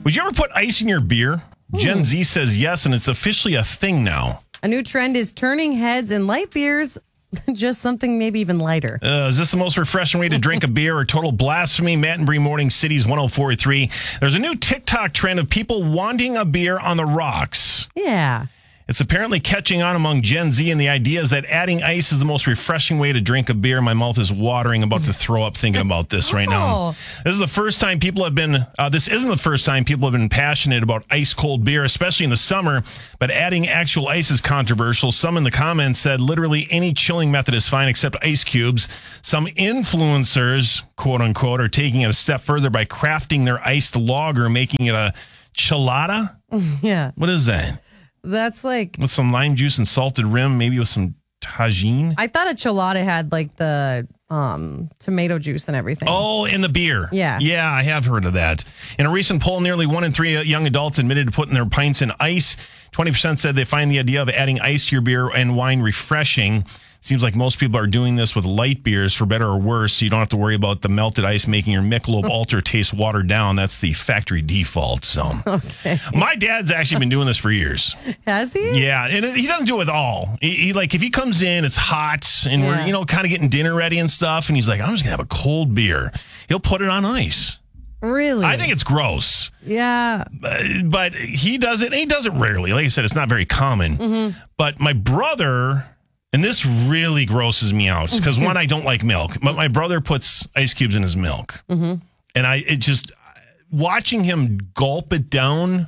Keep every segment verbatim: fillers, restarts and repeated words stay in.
Would you ever put ice in your beer? Ooh. Gen Z says yes, and it's officially a thing now. A new trend is turning heads in light beers just something maybe even lighter. Uh, is this the most refreshing way to drink a beer or total blasphemy? Matt and Bree Morning Cities one oh four point three. There's a new TikTok trend of people wanting a beer on the rocks. Yeah. It's apparently catching on among Gen Z, and the idea is that adding ice is the most refreshing way to drink a beer. My mouth is watering, about to throw up thinking about this right now. Oh. This is the first time people have been, uh, this isn't the first time people have been passionate about ice-cold beer, especially in the summer, but adding actual ice is controversial. Some in the comments said literally any chilling method is fine except ice cubes. Some influencers, quote-unquote, are taking it a step further by crafting their iced lager, making it a chilada. Yeah. What is that? That's like... With some lime juice and salted rim, maybe with some tagine. I thought a chilada had like the um, tomato juice and everything. Oh, in the beer. Yeah. Yeah, I have heard of that. In a recent poll, nearly one in three young adults admitted to putting their pints in ice. twenty percent said they find the idea of adding ice to your beer and wine refreshing. Seems like most people are doing this with light beers for better or worse, so you don't have to worry about the melted ice making your Michelob Ultra taste watered down. That's the factory default. So, okay. My dad's actually been doing this for years. Has he? Yeah, and he doesn't do it all. He, he like if he comes in, it's hot, and yeah. we're you know kind of getting dinner ready and stuff, and he's like, I'm just gonna have a cold beer. He'll put it on ice. Really? I think it's gross. Yeah. But, but he does it. And he does it rarely. Like I said, it's not very common. Mm-hmm. But my brother. And this really grosses me out because, one, I don't like milk. But my brother puts ice cubes in his milk. Mm-hmm. And I it just, watching him gulp it down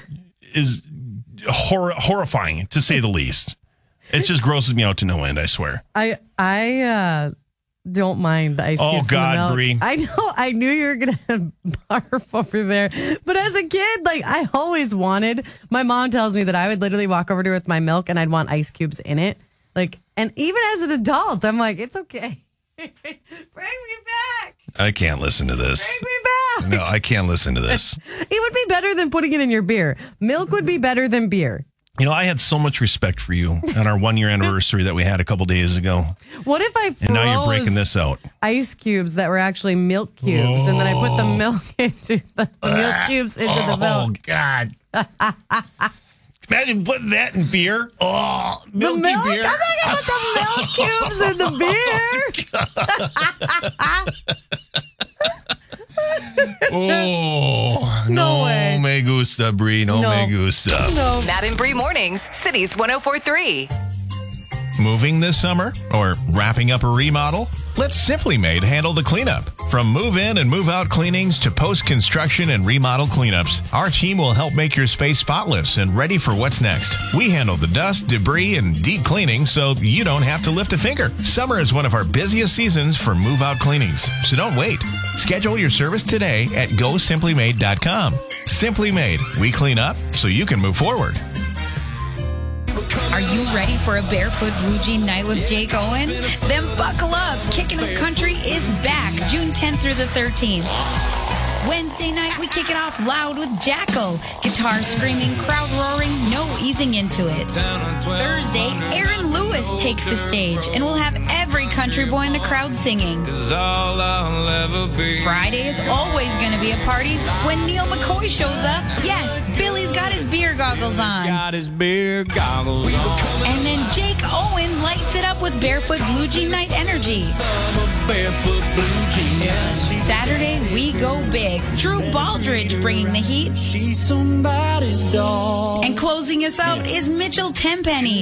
is hor- horrifying, to say the least. It just grosses me out to no end, I swear. I I uh, don't mind the ice oh, cubes God, in the milk. Bree. I know, I knew you were going to barf over there. But as a kid, like, I always wanted, my mom tells me that I would literally walk over to her with my milk and I'd want ice cubes in it. Like, and even as an adult, I'm like, it's okay. Bring me back. I can't listen to this. Bring me back. No, I can't listen to this. It would be better than putting it in your beer. Milk would be better than beer. You know, I had so much respect for you on our one year anniversary that we had a couple days ago. What if I froze and now you're breaking this out? Ice cubes that were actually milk cubes, oh. and then I put the milk into the milk cubes into oh, the milk. Oh God. Imagine putting that in beer. Oh, milky the milk? beer. I'm not going to put the milk cubes in the beer. oh, no, no way. me gusta, Bree. No, no me gusta. No. Matt and Bree Mornings, Cities one oh four point three. Moving this summer or wrapping up a remodel? Let Simply Made handle the cleanup. From move-in and move-out cleanings to post-construction and remodel cleanups, our team will help make your space spotless and ready for what's next. We handle the dust, debris, and deep cleaning so you don't have to lift a finger. Summer is one of our busiest seasons for move-out cleanings, so don't wait. Schedule your service today at go simply made dot com. Simply Made. We clean up so you can move forward. Are you ready for a barefoot blue jean night with Jake Owen? Then buckle up. Kicking Up Country is back June tenth through the thirteenth. Wednesday night, we kick it off loud with Jackal. Guitar screaming, crowd roaring, no easing into it. Thursday, Aaron Lewis takes the stage, and we'll have every country boy in the crowd singing. Friday is always going to be a party when Neil McCoy shows up. Yes, Billy's got his beer goggles on. Got his beer goggles on. And then Jake Owen lights it up with Barefoot Blue Jean Night energy. Barefoot Blue Jean. Saturday, we go big. Drew Baldridge bringing the heat. She's somebody's dog. And closing us out is Mitchell Tenpenny.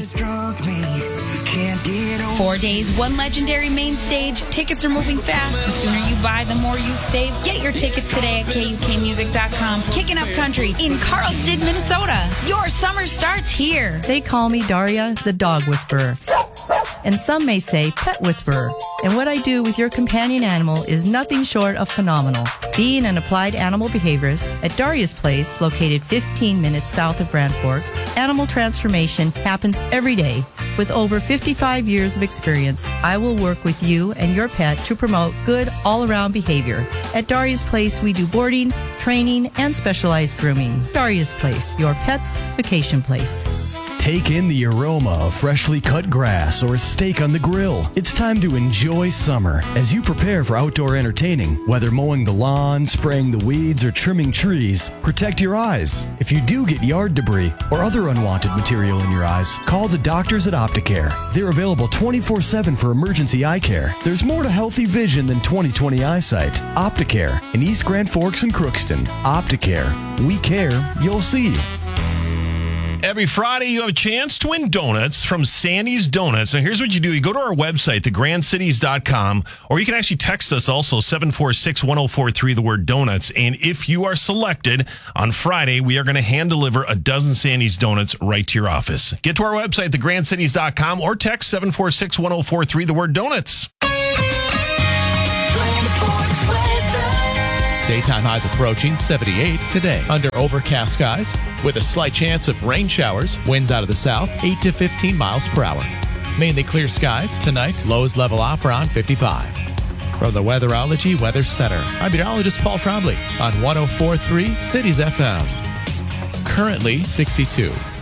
Four days, one legendary main stage. Tickets are moving fast. The sooner you buy, the more you save. Get your tickets today at K U K music dot com. Kicking Up Country in Carlsted, Minnesota. Your summer starts here. They call me Daria, the dog whisperer. And some may say pet whisperer. And what I do with your companion animal is nothing short of phenomenal. Being an applied animal behaviorist at Daria's Place, located fifteen minutes south of Grand Forks, animal transformation happens every day. With over fifty-five years of experience, I will work with you and your pet to promote good all-around behavior. At Daria's Place, we do boarding, training, and specialized grooming. Daria's Place, your pet's vacation place. Take in the aroma of freshly cut grass or a steak on the grill. It's time to enjoy summer as you prepare for outdoor entertaining. Whether mowing the lawn, spraying the weeds, or trimming trees, protect your eyes. If you do get yard debris or other unwanted material in your eyes, call the doctors at Opticare. They're available twenty-four seven for emergency eye care. There's more to healthy vision than twenty twenty eyesight. Opticare in East Grand Forks and Crookston. Opticare. We care, you'll see. Every Friday, you have a chance to win donuts from Sandy's Donuts. Now, here's what you do. You go to our website, the grand cities dot com, or you can actually text us also, seven four six, one oh four three, the word donuts. And if you are selected on Friday, we are going to hand deliver a dozen Sandy's Donuts right to your office. Get to our website, the grand cities dot com, or text seven four six, one oh four three, the word donuts. Daytime highs approaching seventy-eight today. Under overcast skies with a slight chance of rain showers. Winds out of the south, eight to fifteen miles per hour. Mainly clear skies tonight. Lows level off around fifty-five. From the Weatherology Weather Center, I'm meteorologist Paul Trombley on one oh four point three Cities F M. Currently sixty-two.